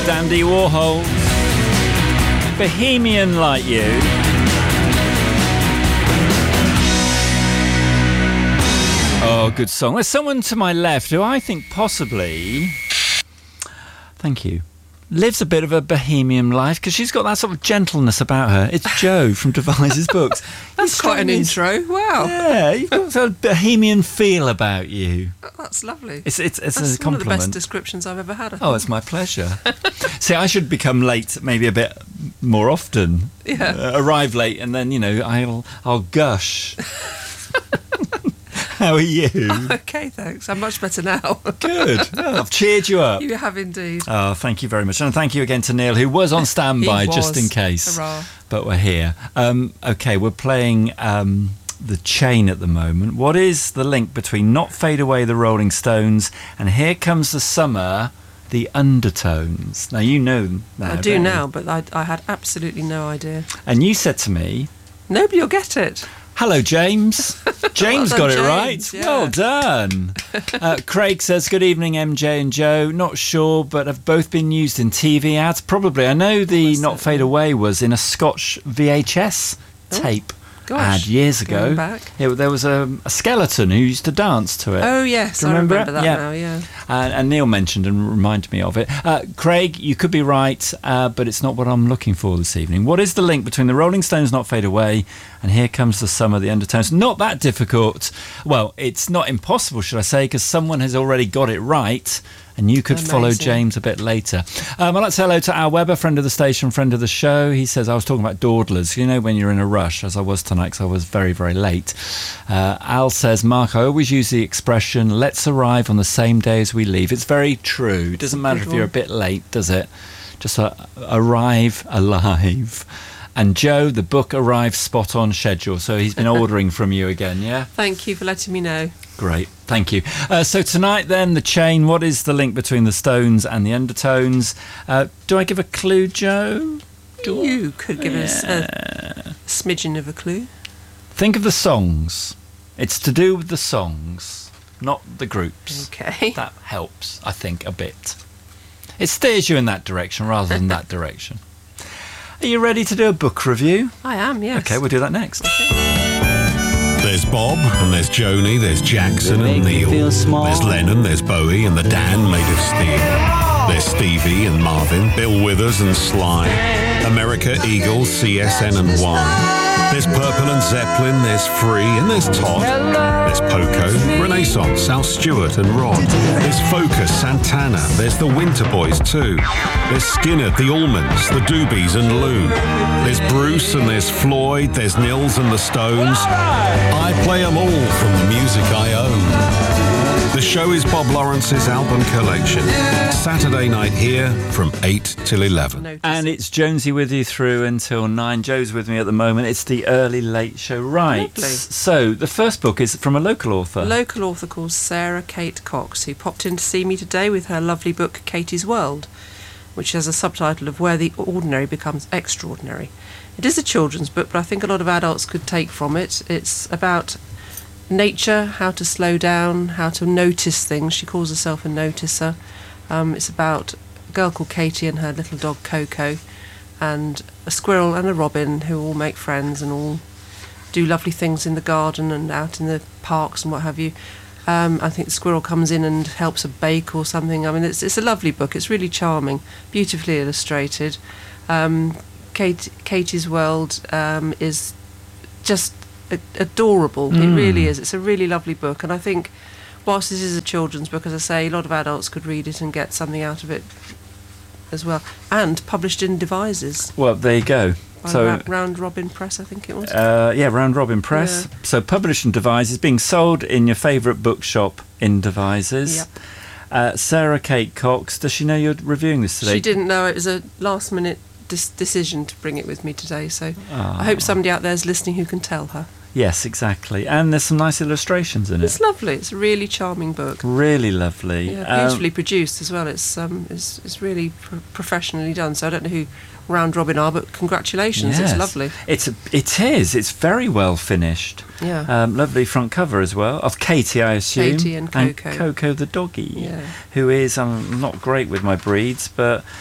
with Andy Warhol. Bohemian Like You. Oh, good song. There's someone to my left who I think possibly, thank you, lives a bit of a bohemian life because she's got that sort of gentleness about her. It's Jo from Devises Books. That's quite an intro. Wow. Yeah, you've got sort of bohemian feel about you. Oh, that's lovely. It's that's a compliment. one of the best descriptions I've ever had. I think. Oh, it's my pleasure. See, I should become late maybe a bit more often. Yeah. Arrive late and then, I'll gush. How are you? Okay, thanks. I'm much better now. Good. Oh, I've cheered you up. You have indeed. Oh, thank you very much. And thank you again to Neil, who was on standby just in case. Hurrah. But we're here. Okay, we're playing The Chain at the moment. What is the link between Not Fade Away, the Rolling Stones, and Here Comes the Summer, the Undertones? Now, you know that. I do now, but I had absolutely no idea. And you said to me... Nobody will get it. Hello, James. James Well done, got it James, right. yeah. Well done. Craig says, good evening, MJ and Jo. Not sure, but have both been used in TV ads. Probably. I know the Almost Not Fade Away was in a Scotch VHS tape ad years ago. Going back. There was a skeleton who used to dance to it. Oh, yes. Do you remember I remember it? that Yeah. now, yeah. And Neil mentioned and reminded me of it. Craig, you could be right, but it's not what I'm looking for this evening. What is the link between the Rolling Stones' Not Fade Away and Here Comes the Summer, the Undertones? Not that difficult. Well, it's not impossible, should I say, because someone has already got it right. And you could follow James a bit later. I'd like to say hello to Al Webber, friend of the station, friend of the show. He says, I was talking about dawdlers, when you're in a rush, as I was tonight, because I was very, very late. Al says, Mark, I always use the expression, let's arrive on the same day as we leave. It's very true. It doesn't matter if you're a bit late, does it? Just arrive alive. And Jo, the book arrives spot on schedule. So he's been ordering from you again, yeah? Thank you for letting me know. Great, thank you. So tonight then, The Chain, what is the link between the Stones and the Undertones? Do I give a clue, Jo? You could give us a smidgen of a clue. Think of the songs. It's to do with the songs, not the groups. Okay. That helps, I think, a bit. It steers you in that direction rather than that direction. Are you ready to do a book review? I am, yes. Okay, we'll do that next. There's Bob, and there's Joni, there's Jackson and Neil. There's Lennon, there's Bowie, and the Dan made of steel. There's Stevie and Marvin, Bill Withers and Sly, America, Eagles, CSN and Y. There's Purple and Zeppelin, there's Free, and there's Todd. There's Poco, Renaissance, Al Stewart and Rod. There's Focus, Santana, there's the Winter Boys too. There's Skinner, the Allmans, the Doobies and Lou. There's Bruce and there's Floyd, there's Nils and the Stones. I play them all from the music I own. The show is Bob Lawrence's album collection. Saturday night here from 8 till 11. And it's Jonesy with you through until 9. Joe's with me at the moment. It's the early late show. Right. Lovely. So the first book is from a local author. A local author called Sarah Kate Cox, who popped in to see me today with her lovely book Katie's World, which has a subtitle of Where the Ordinary Becomes Extraordinary. It is a children's book, but I think a lot of adults could take from it. It's about nature, how to slow down, how to notice things. She calls herself a noticer. It's about a girl called Katie and her little dog Coco, and a squirrel and a robin who all make friends and all do lovely things in the garden and out in the parks and what have you. I think the squirrel comes in and helps her bake or something. I mean, it's a lovely book. It's really charming, beautifully illustrated. Katie's World is just adorable. It really is. It's a really lovely book, and I think whilst this is a children's book, as I say, a lot of adults could read it and get something out of it as well. And published in Devises. Well, there you go. By Round Robin Press, I think it was. Round Robin Press. Yeah. So published in Devises, being sold in your favourite bookshop in Devises. Yep. Sarah Kate Cox, does she know you're reviewing this today? She didn't know. It was a last minute decision to bring it with me today, so I hope somebody out there is listening who can tell her. Yes, exactly. And there's some nice illustrations in it. It's lovely. It's a really charming book. Really lovely. Yeah, beautifully produced as well. It's really professionally done. So I don't know who Round Robin are, but congratulations. Yes. It's lovely. It is. It's very well finished. Yeah. Lovely front cover as well. Of Katie, I assume. Katie and Coco. And Coco the doggy. Yeah. Who is, I'm not great with my breeds, but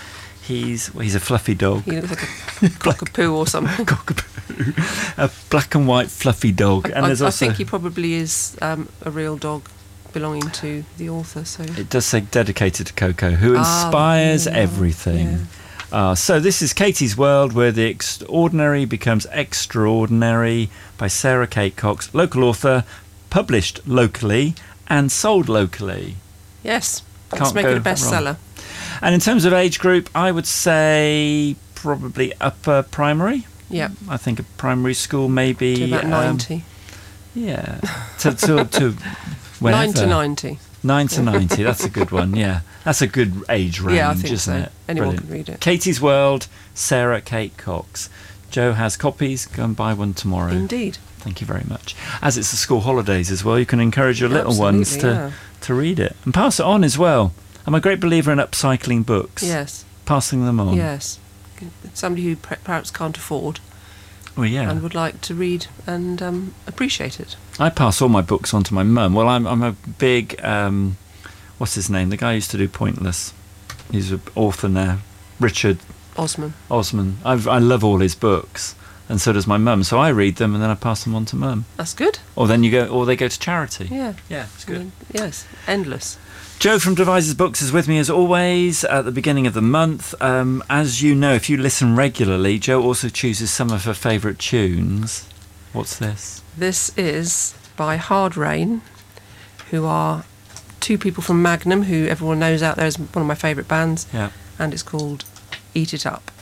He's a fluffy dog. He looks like a cockapoo or something. Cockapoo. A black and white fluffy dog. And I think he probably is a real dog belonging to the author. So it does say dedicated to Coco, who inspires everything. Yeah. So this is Katie's World, where the extraordinary becomes extraordinary, by Sarah Kate Cox, local author, published locally and sold locally. Yes, let's Can't make it a go bestseller. wrong. And in terms of age group, I would say probably upper primary. Yeah. I think a primary school maybe. To about 90. Yeah. To whenever. 9 to 90. 9 to 90, that's a good one, yeah. That's a good age range, Yeah, I think isn't so. it? Anyone Brilliant. can read it. Katie's World, Sarah Kate Cox. Joe has copies. Go and buy one tomorrow. Indeed. Thank you very much. As it's the school holidays as well, you can encourage your little ones to read it. And pass it on as well. I'm a great believer in upcycling books. Yes. Passing them on. Yes. Somebody who perhaps can't afford Well, yeah. and would like to read and appreciate it. I pass all my books on to my mum. Well, I'm a big, what's his name? The guy who used to do Pointless. He's an author now. Richard Osman. I love all his books, and so does my mum. So I read them and then I pass them on to mum. That's good. Or they go to charity. Yeah. Yeah, it's good. Yes. Endless. Joe from Devises Books is with me as always at the beginning of the month. As you know, if you listen regularly, Joe also chooses some of her favourite tunes. What's this? This is by Hard Rain, who are two people from Magnum, who everyone knows out there is one of my favourite bands. Yeah. And it's called Eat It Up.